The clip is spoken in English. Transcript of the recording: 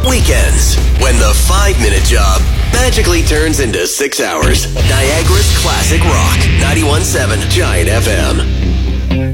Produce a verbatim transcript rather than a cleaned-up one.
Weekends, when the five-minute job magically turns into six hours. Niagara's Classic Rock, ninety-one point seven Giant F M.